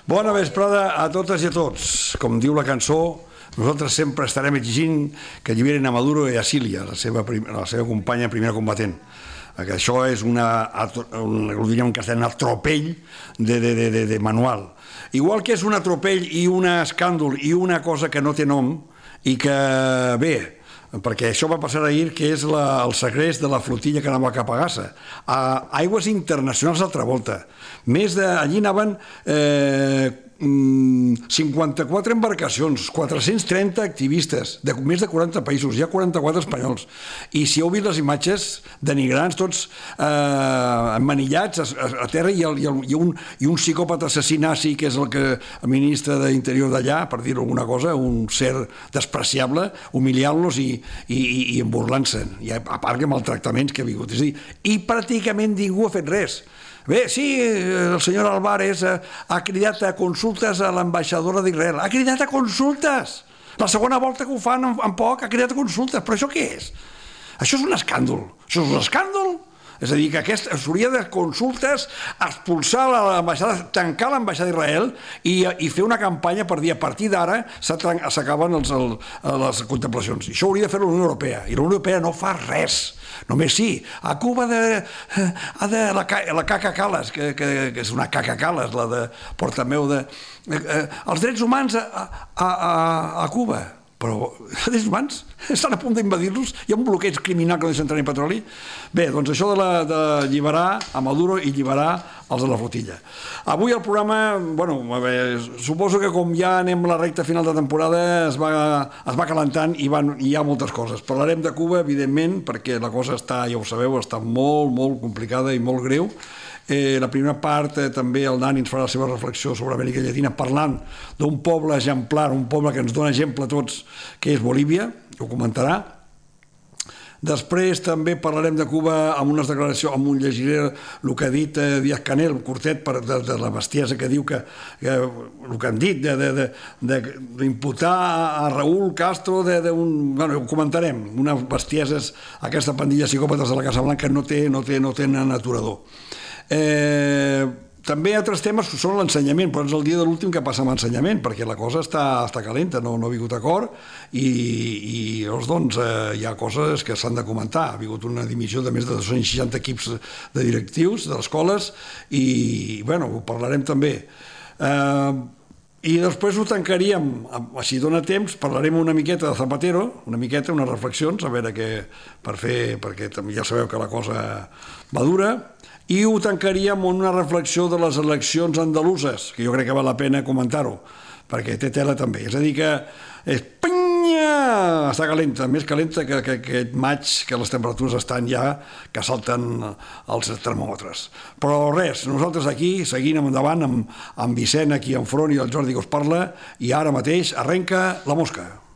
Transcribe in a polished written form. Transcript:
Bona vesprada a totes i a tots. Com diu la cançó, nosaltres sempre estarem exigint que alliberin a Maduro i a Sília, la seva companya primera combatent. Que això és un atropell de manual. Igual que és un atropell i un escàndol i una cosa que no té nom i que, bé, perquè això va passar ahir, que és el segrest de la flotilla que anava cap a Gaza, a aigües internacionals altra volta. Allí anaven 54 embarcacions, 430 activistes de més de 40 països, hi ha 44 espanyols, i si heu vist les imatges denigrants, tots emmanillats a terra, i un psicòpata assassí nazi, que és el ministre d'Interior d'allà, per dir alguna cosa, un ser despreciable, humiliant-los i emburlant-se'n, i a part que maltractaments que ha vingut. És a dir, i pràcticament ningú ha fet res. Bé, sí, el senyor Álvarez ha cridat a consultes a l'ambaixadora d'Israel. Ha cridat a consultes! La segona volta que ho fan en poc ha cridat a consultes. Però això què és? Això és un escàndol. Això és un escàndol? És a dir, que s'hauria de consultes, expulsar l'ambaixada, tancar l'ambaixada d'Israel i fer una campanya per dir a partir d'ara s'acaben les contemplacions. I això hauria de fer la Unió Europea. I la Unió Europea no fa res. Només sí, a Cuba la caca Calas, que és una caca Calas, la de portaveu de... Els drets humans a Cuba. Però els drets humans estan a punt d'invadir-los, hi ha un bloqueig criminal que no deixa entrar ni petroli. Bé, doncs això d'alliberar a Maduro i alliberar els de la flotilla. Avui el programa, bueno, suposo que com ja anem a la recta final de temporada es va calentant i hi ha moltes coses. Parlarem de Cuba, evidentment, perquè la cosa està, ja ho sabeu, està molt, molt complicada i molt greu. La primera part també el Dani ens farà la seva reflexió sobre Amèrica Llatina parlant d'un poble exemplar, un poble que ens dona exemple a tots, que és Bolívia, ho comentarà. Després també parlarem de Cuba amb unes declaracions, llegiré el que ha dit Díaz-Canel, curtet de la bestiesa que diu que el que han dit d'imputar a Raúl Castro bueno, ho comentarem, unes bestieses, aquesta pandilla de psicòpates de la Casa Blanca no tenen aturador. També altres temes són l'ensenyament, però és el dia de l'últim que passa amb l'ensenyament, perquè la cosa està calenta, no ha vingut acord i doncs hi ha coses que s'han de comentar. Ha vingut una dimissió de més de 260 equips de directius de les escoles i, bueno, ho parlarem també. I després ho tancaríem, si dona temps, parlarem una miqueta de Zapatero, unes reflexions, a veure què per fer, perquè ja sabeu que la cosa va dura, i ho tancaríem amb una reflexió de les eleccions andaluses, que jo crec que val la pena comentar-ho, perquè té tela també. És a dir, que Espanya està calenta, més calenta que aquest maig, que les temperatures estan ja, que salten els termòmetres. Però res, nosaltres aquí, seguint endavant amb Vicent aquí enfront i el Jordi que us parla, i ara mateix arrenca La Mosca.